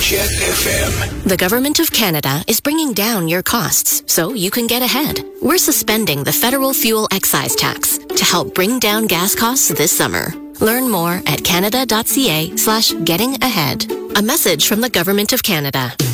Chet FM. The Government of Canada is bringing down your costs so you can get ahead. We're suspending the federal fuel excise tax to help bring down gas costs this summer. Learn more at canada.ca/gettingahead. A message from the Government of Canada.